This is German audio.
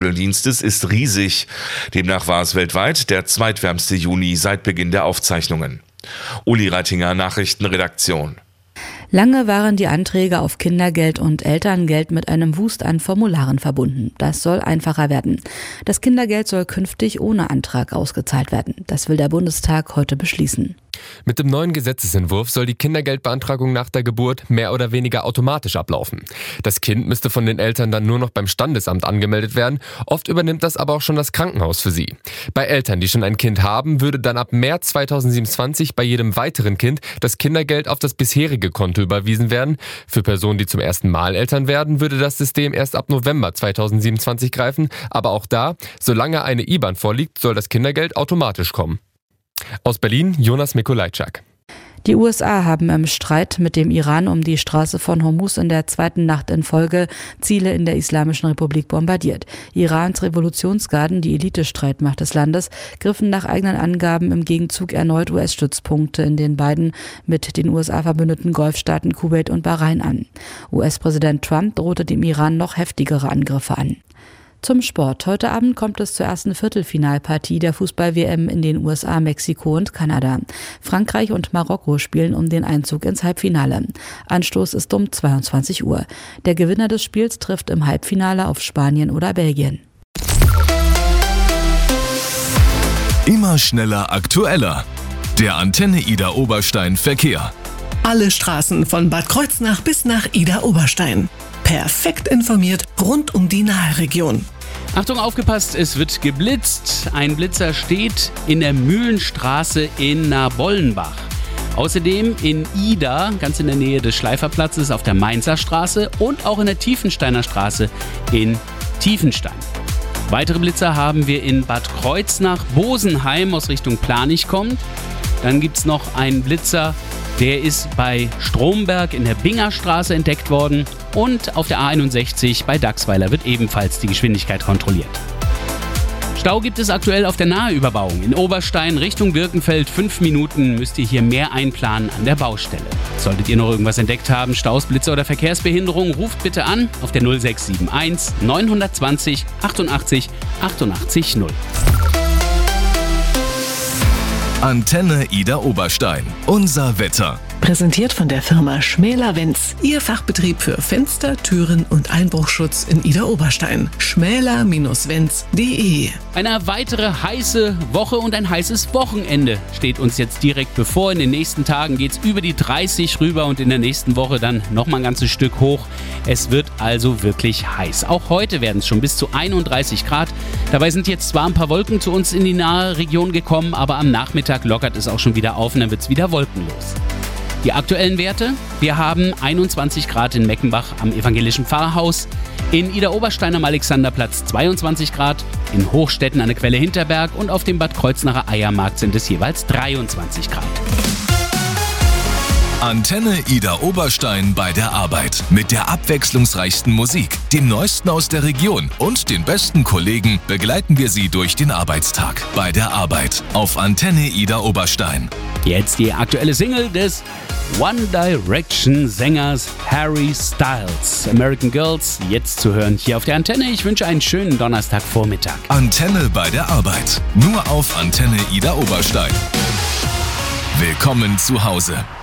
Dienstes ist riesig. Demnach war es weltweit der zweitwärmste Juni seit Beginn der Aufzeichnungen. Uli Reitinger, Nachrichtenredaktion. Lange waren die Anträge auf Kindergeld und Elterngeld mit einem Wust an Formularen verbunden. Das soll einfacher werden. Das Kindergeld soll künftig ohne Antrag ausgezahlt werden. Das will der Bundestag heute beschließen. Mit dem neuen Gesetzesentwurf soll die Kindergeldbeantragung nach der Geburt mehr oder weniger automatisch ablaufen. Das Kind müsste von den Eltern dann nur noch beim Standesamt angemeldet werden. Oft übernimmt das aber auch schon das Krankenhaus für sie. Bei Eltern, die schon ein Kind haben, würde dann ab März 2027 bei jedem weiteren Kind das Kindergeld auf das bisherige Konto überwiesen werden. Für Personen, die zum ersten Mal Eltern werden, würde das System erst ab November 2027 greifen. Aber auch da, solange eine IBAN vorliegt, soll das Kindergeld automatisch kommen. Aus Berlin, Jonas Mikolajczak. Die USA haben im Streit mit dem Iran um die Straße von Hormuz in der zweiten Nacht in Folge Ziele in der Islamischen Republik bombardiert. Irans Revolutionsgarden, die Elitestreitmacht des Landes, griffen nach eigenen Angaben im Gegenzug erneut US-Stützpunkte in den beiden mit den USA verbündeten Golfstaaten Kuwait und Bahrain an. US-Präsident Trump drohte dem Iran noch heftigere Angriffe an. Zum Sport. Heute Abend kommt es zur ersten Viertelfinalpartie der Fußball-WM in den USA, Mexiko und Kanada. Frankreich und Marokko spielen um den Einzug ins Halbfinale. Anstoß ist um 22 Uhr. Der Gewinner des Spiels trifft im Halbfinale auf Spanien oder Belgien. Immer schneller, aktueller. Der Antenne Idar Oberstein Verkehr. Alle Straßen von Bad Kreuznach bis nach Idar Oberstein. Perfekt informiert rund um die Nahregion. Achtung, aufgepasst, es wird geblitzt. Ein Blitzer steht in der Mühlenstraße in Nabollenbach. Außerdem in Idar, ganz in der Nähe des Schleiferplatzes auf der Mainzer Straße und auch in der Tiefensteiner Straße in Tiefenstein. Weitere Blitzer haben wir in Bad Kreuznach, Bosenheim aus Richtung Planich kommt. Dann gibt es noch einen Blitzer, der ist bei Stromberg in der Bingerstraße entdeckt worden. Und auf der A61 bei Dachsweiler wird ebenfalls die Geschwindigkeit kontrolliert. Stau gibt es aktuell auf der Naheüberbauung. In Oberstein Richtung Birkenfeld 5 Minuten müsst ihr hier mehr einplanen an der Baustelle. Solltet ihr noch irgendwas entdeckt haben, Staus, Blitze oder Verkehrsbehinderung, ruft bitte an auf der 0671 920 88 88 0. Antenne Idar Oberstein. Unser Wetter. Präsentiert von der Firma Schmäler-Wenz. Ihr Fachbetrieb für Fenster, Türen und Einbruchschutz in Idar Oberstein. schmäler-wenz.de. Eine weitere heiße Woche und ein heißes Wochenende steht uns jetzt direkt bevor. In den nächsten Tagen geht es über die 30 rüber und in der nächsten Woche dann nochmal ein ganzes Stück hoch. Es wird also wirklich heiß. Auch heute werden es schon bis zu 31 Grad. Dabei sind jetzt zwar ein paar Wolken zu uns in die nahe Region gekommen, aber am Nachmittag lockert es auch schon wieder auf und dann wird es wieder wolkenlos. Die aktuellen Werte: Wir haben 21 Grad in Meckenbach am Evangelischen Pfarrhaus, in Idar Oberstein am Alexanderplatz 22 Grad, in Hochstetten an der Quelle Hinterberg und auf dem Bad Kreuznacher Eiermarkt sind es jeweils 23 Grad. Antenne Idar Oberstein bei der Arbeit. Mit der abwechslungsreichsten Musik, dem Neuesten aus der Region und den besten Kollegen begleiten wir Sie durch den Arbeitstag. Bei der Arbeit auf Antenne Idar Oberstein. Jetzt die aktuelle Single des One Direction Sängers Harry Styles. American Girls, jetzt zu hören hier auf der Antenne. Ich wünsche einen schönen Donnerstagvormittag. Antenne bei der Arbeit. Nur auf Antenne Idar Oberstein. Willkommen zu Hause.